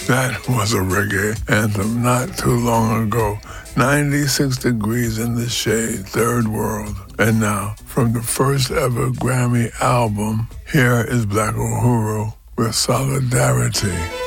That was a reggae anthem not too long ago. 96 Degrees in the Shade, Third World. And now, from the first ever Grammy album, here is Black Uhuru with Solidarity.